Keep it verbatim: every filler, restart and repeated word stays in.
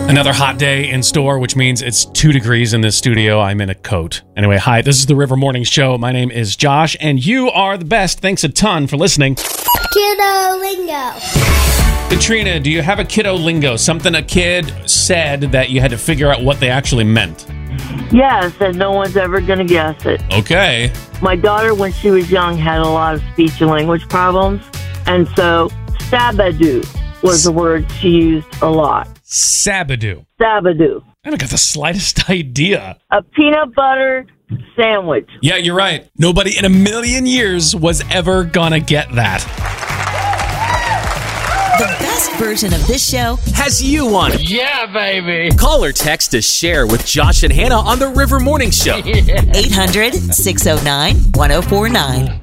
Another hot day in store, which means it's two degrees in this studio. I'm in a coat. Anyway, hi, this is the River Morning Show. My name is Josh, and you are the best. Thanks a ton for listening. Kiddo lingo. Katrina, do you have a kiddo lingo? Something a kid said that you had to figure out what they actually meant. Yes, and no one's ever going to guess it. Okay. My daughter, when she was young, had a lot of speech and language problems, and so Sabadoo was the word she used a lot. Sabadoo. Sabadoo. I haven't got the slightest idea. A peanut butter sandwich. Yeah, you're right. Nobody in a million years was ever gonna get that. The best version of this show has you on it. Yeah, baby. Call or text to share with Josh and Hannah on the River Morning Show. eight hundred, six oh nine, one oh four nine.